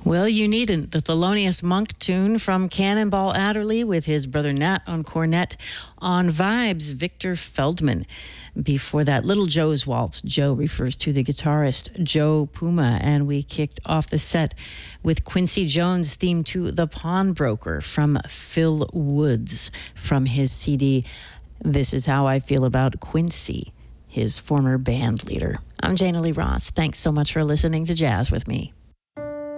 Well, you needn't. The Thelonious Monk tune from Cannonball Adderley with his brother Nat on cornet. On vibes, Victor Feldman. Before that, Little Joe's Waltz. Joe refers to the guitarist Joe Puma. And we kicked off the set with Quincy Jones' theme to The Pawnbroker from Phil Woods from his CD, This Is How I Feel About Quincy, his former band leader. I'm Jana Lee Ross. Thanks so much for listening to Jazz with me.